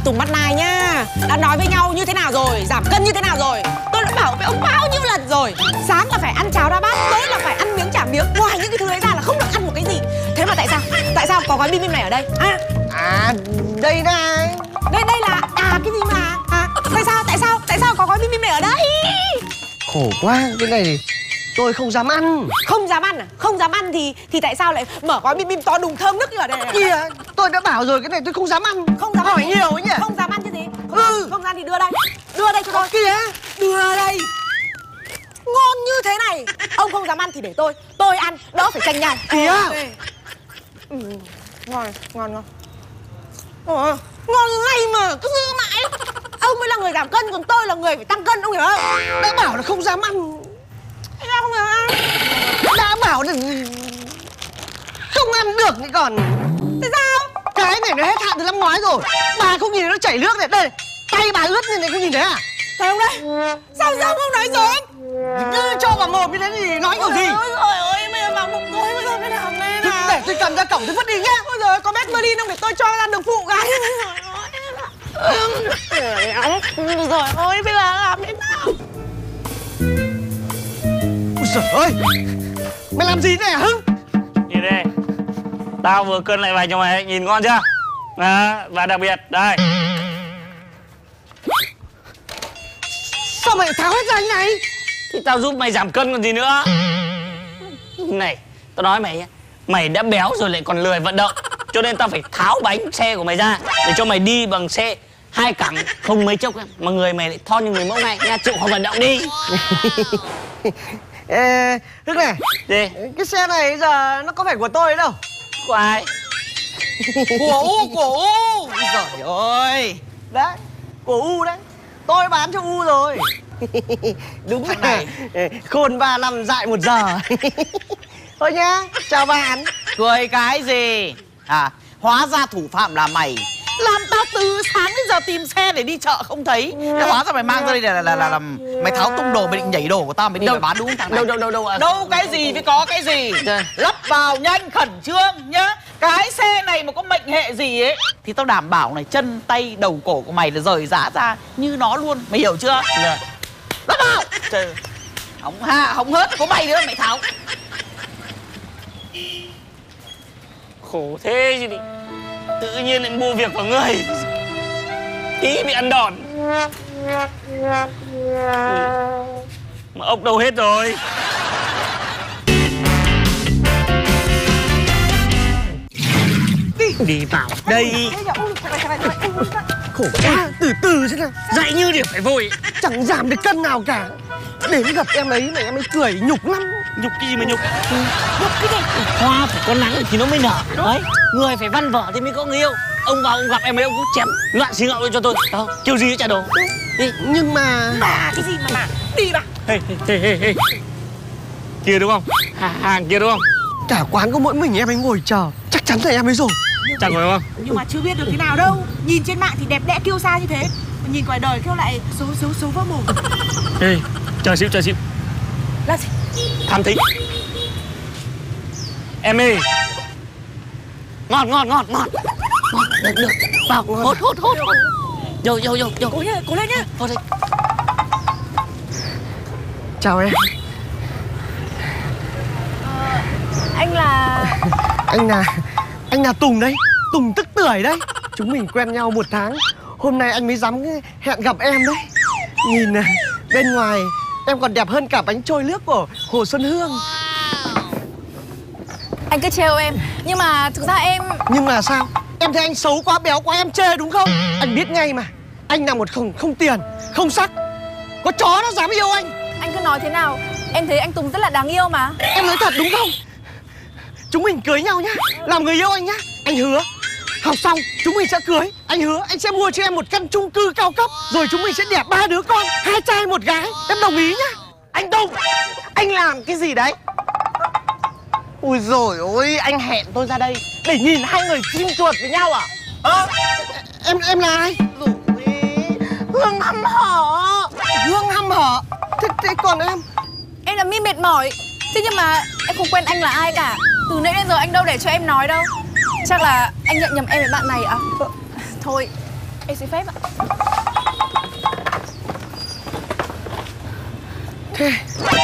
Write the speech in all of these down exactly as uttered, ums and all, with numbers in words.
Tùng Mắt Nai nhá. Đã nói với nhau như thế nào rồi, giảm cân như thế nào rồi. Tôi đã bảo với ông bao nhiêu lần rồi. Sáng là phải ăn cháo đá bát, tối là phải ăn miếng chả miếng. Ngoài những cái thứ đấy ra là không được ăn một cái gì. Thế mà tại sao? Tại sao có gói bim bim này ở đây? À, À đây này. đây đây là à cái gì mà? À, tại sao? Tại sao? Tại sao có gói bim bim này ở đây? Khổ quá, cái này thì tôi không dám ăn. Không dám ăn à? Không dám ăn thì thì tại sao lại mở gói bim bim to đùng thơm nức như ở đây này? Kìa, tôi đã bảo rồi, cái này tôi không dám ăn. Không dám hỏi ăn. nhiều ấy nhỉ. Không dám ăn chứ gì? Không, Ừ. không dám thì đưa đây. Đưa đây cho tôi. Kìa, Đưa đây. Ngon như thế này. Ông không dám ăn thì để tôi. Tôi ăn, đỡ phải tranh nhau. Kìa. Ok. Ừ, ngon, ngon, ngon. Ủa, ngon như này mà cứ giữ mãi. Ông mới là người giảm cân, còn tôi là người phải tăng cân, ông hiểu không? đã bảo là không dám ăn. Tại sao không dám ăn? Đã bảo là không ăn được thì còn. Tại sao? Cái này nó hết hạn từ năm ngoái rồi. Bà không nhìn thấy nó chảy nước này. Đây, tay bà ướt như này không nhìn thấy à? Thấy không đấy? Sao sao không nói sớm? Cứ cho vào mồm như thế thì nói kiểu gì? Ôi trời ơi, bây giờ vào bụng tôi bây giờ phải làm thế Thì nào? để tôi cầm ra cổng tôi vứt đi nhá. Ôi giời, có bé Merlin không để tôi cho ra đường phụ cái. Rồi ôi, bây giờ làm thế nào? Ôi giời ơi, mày làm gì thế hả Hưng? Nhìn đây, tao vừa cân lại vài cho mày, nhìn ngon chưa? À, và đặc biệt, đây. Sao mày tháo hết ra như này? Thì tao giúp mày giảm cân còn gì nữa. Này, tao nói mày nhé, mày đã béo rồi lại còn lười vận động, cho nên tao phải tháo bánh xe của mày ra để cho mày đi bằng xe hai cẳng, không mấy chốc mà người mày lại thon như người mẫu này nha, chịu không vận động đi. Ê, Hưng này, Gì? cái xe này giờ nó có phải của tôi đâu. Của ai? Của U, của U. Ôi giời ơi. Đấy, của U đấy. Tôi bán cho U rồi. Đúng Thằng này, khôn ba năm dại một giờ. Thôi nhá, chào bạn. Cười cái gì? À, hóa ra thủ phạm là mày. Làm tao từ sáng đến giờ tìm xe để đi chợ không thấy. Thế hóa ra mày mang ra đây là là là, là, là mày tháo tung đồ, mày định nhảy đồ của tao, mày đi mày bán đúng không thằng này? Đâu đâu đâu đâu à? Đâu cái gì với có cái gì? Trời. Lắp vào nhanh khẩn trương nhá. Cái xe này mà có mệnh hệ gì ấy thì tao đảm bảo này, chân tay đầu cổ của mày là rời rã ra như nó luôn. Mày hiểu chưa? Dạ. Lắp vào. Trời. Hỏng ha, hỏng hết, có mày nữa mày tháo. Khổ thế chứ đi. Tự nhiên lại mua việc vào người. Tí bị ăn đòn. Mà ốc đâu hết rồi. Đi. Đi vào đây. Khổ quá, từ từ thế nào. Dạy như điểm phải vội. Chẳng giảm được cân nào cả. Đến gặp em ấy mà em ấy cười nhục lắm. Nhục cái gì mà nhục? Nhục cái gì? Hoa phải có nắng thì nó mới nở. Đấy, người phải văn vở thì mới có người yêu. Ông vào ông gặp em ấy ông cũng chém loạn xí ngậu lên cho tôi. Đâu, kêu gì trả đồ. Đi. Nhưng mà... Mà cái gì mà mà? Đi mà. Hey, hey, hey, hey. Kia đúng không? Hà, hàng kia đúng không? Cả quán có mỗi mình em ấy ngồi chờ. Chắc chắn là em ấy rồi. Chẳng phải không? Nhưng mà chưa biết được thế nào đâu. Nhìn trên mạng thì đẹp đẽ kêu xa như thế. Mà nhìn ngoài đời kêu lại xấu xấu xấu vỡ mồm. Ê, chờ xíu, chờ xíu. Là gì? Tham thính. Em ơi. Ngon, ngon, ngon, ngon. Ngon, được, được. Vào, hốt, hốt, hốt. Vô, vô, vô, vô. Cố nhá, cố lên nhá. Hốt đi. Chào em. Anh là... Anh là... Anh là Tùng đấy. Tùng Tức Tưởi đấy. Chúng mình quen nhau một tháng. Hôm nay anh mới dám hẹn gặp em đấy. Nhìn này, bên ngoài em còn đẹp hơn cả bánh trôi nước của Hồ Xuân Hương. Anh cứ trêu em. Nhưng mà thực ra em... Nhưng mà sao? Em thấy anh xấu quá, béo quá, em chê đúng không? Anh biết ngay mà. Anh là một không không tiền, không sắc. Có chó nó dám yêu anh. Anh cứ nói thế nào, em thấy anh Tùng rất là đáng yêu mà. Em nói thật đúng không? Chúng mình cưới nhau nhá. Làm người yêu anh nhá. Anh hứa học xong chúng mình sẽ cưới. Anh hứa anh sẽ mua cho em một căn chung cư cao cấp. Rồi chúng mình sẽ đẻ ba đứa con, hai trai một gái. Em đồng ý nhá. Anh Tùng, anh làm cái gì đấy? Ui dồi ôi, anh hẹn tôi ra đây để nhìn hai người chim chuột với nhau à? Ơ, em em là ai? Rồi, Hương hăm hở. Hương hăm hở. Thế, thế còn em? Em là My mệt mỏi. Thế nhưng mà em không quen anh là ai cả. Từ nãy đến giờ anh đâu để cho em nói đâu. Chắc là anh nhận nhầm em với bạn này ạ. À? Thôi, Em xin phép ạ. Thế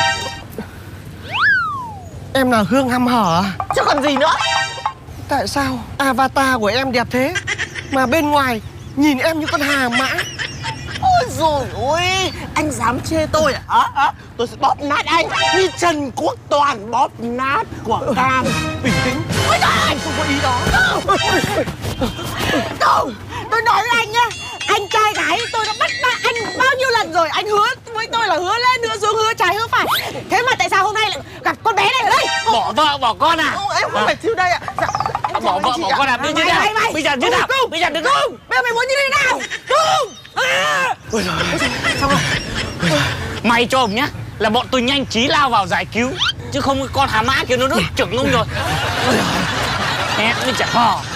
em là Hương hăm hở à? Chứ còn gì nữa. Tại sao avatar của em đẹp thế mà bên ngoài nhìn em như con hà mã? Ôi dồi ôi, anh dám chê tôi à? Hả? Hả? Tôi sẽ bóp nát anh như Trần Quốc Toàn bóp nát quả cam. Bình tĩnh. Ôi trời, anh không có ý đó. Không, tôi nói với anh nhá, anh trai gái tôi đã bắt ba anh bao nhiêu lần rồi. Anh hứa với tôi là hứa lên hứa xuống hứa trái hứa phải. Thế mà tại sao hôm nay lại gặp con bé này ở đây? Bỏ vợ bỏ con à? Ô, em không phải chiêu đây ạ. Dạ, em Bỏ chào vợ anh chị bỏ ạ. con à? Bây giờ Mày, thế nào? mày, mày. Bây giờ thế nào? Cung, Bây giờ đứng không? Bây giờ mày muốn như thế nào? Cung! À! Ôi giời. Mày cho ông nhá, là bọn tôi nhanh trí lao vào giải cứu, chứ không con hà mã kia nó nước trưởng ông rồi. Em mới chả hò.